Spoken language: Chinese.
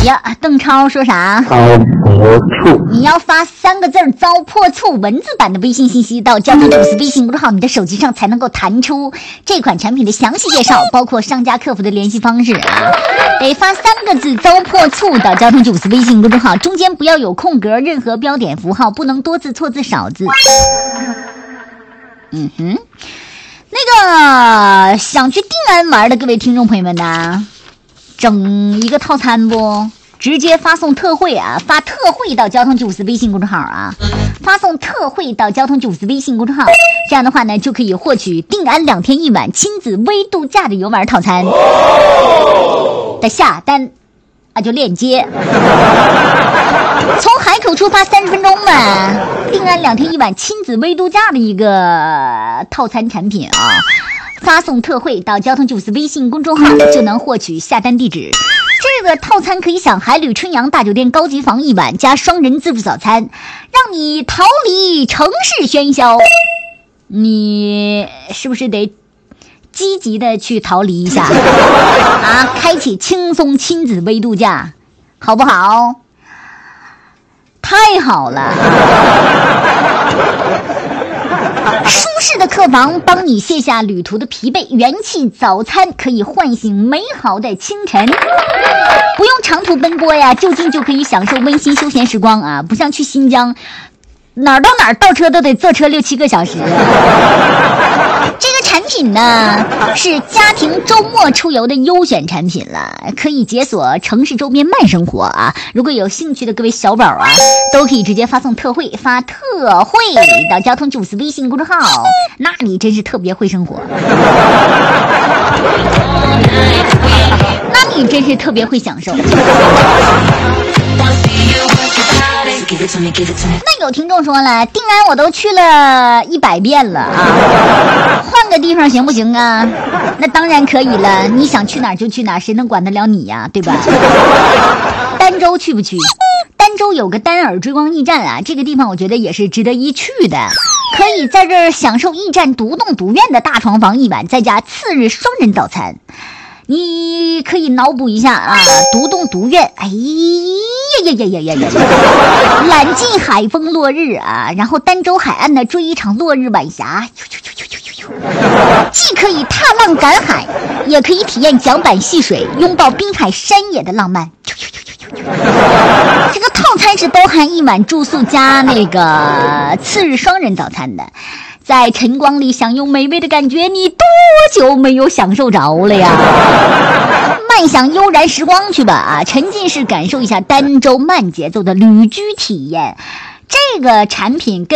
呀，邓超说啥？ 糟粕醋。 你要发3个字“糟粕醋”文字版的微信信息到交通吐司微信公众号，你的手机上才能够弹出这款产品的详细介绍，包括商家客服的联系方式啊。得发3个字“糟粕醋”到交通吐司微信公众号，中间不要有空格，任何标点符号不能多字、错字、少字。那个想去定安玩的各位听众朋友们呢，整一个套餐不？直接发送特惠啊，发特惠到交通吐司微信公众号啊，发送特惠到交通吐司微信公众号，这样的话呢，就可以获取定安2天1晚亲子微度假的游玩套餐的下单啊，就链接。从海口出发30分钟嘛，定安2天1晚亲子微度假的一个套餐产品啊，发送特惠到交通吐司微信公众号就能获取下单地址。这个套餐可以享海旅春阳大酒店高级房1晚加双人自助早餐，让你逃离城市喧嚣。你是不是得积极的去逃离一下啊？开启轻松亲子微度假，好不好？太好了！舒适的客房帮你卸下旅途的疲惫，元气早餐可以唤醒美好的清晨。不用长途奔波呀，就近就可以享受温馨休闲时光啊！不像去新疆，哪儿到哪儿倒车都得坐车6-7个小时。这个产品呢是家庭周末出游的优选产品了，可以解锁城市周边慢生活啊！如果有兴趣的各位小宝啊，都可以直接发送特惠，发特惠到交通吐司微信公众号，那你真是特别会生活。那你真是特别会享受。那有听众说了，定安我都去了100遍了啊，换个地方行不行啊？那当然可以了，你想去哪儿就去哪儿，谁能管得了你呀，对吧？儋州去不去？儋州有个丹耳追光驿站啊，这个地方我觉得也是值得一去的，可以在这儿享受驿站独栋独院的大床房1晚，再加次日双人早餐。你可以脑补一下啊，独栋独院，哎呀，揽尽海风落日啊，然后儋州海岸呢追一场落日晚霞，既可以踏浪赶海，也可以体验桨板戏水，拥抱滨海山野的浪漫。这个套餐是包含1晚住宿加那个次日双人早餐的。在晨光里享用美味的感觉，你多久没有享受着了呀？慢享悠然时光去吧啊！沉浸式感受一下儋州慢节奏的旅居体验。这个产品跟